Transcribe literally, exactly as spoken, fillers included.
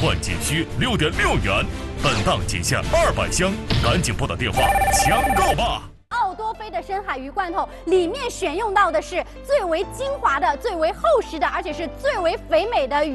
罐仅需六点六元，本档仅限二百箱，赶紧拨打电话抢购吧！ 奥多菲的深海鱼罐头里面选用到的是最为精华的、最为厚实的，而且是最为肥美的鱼。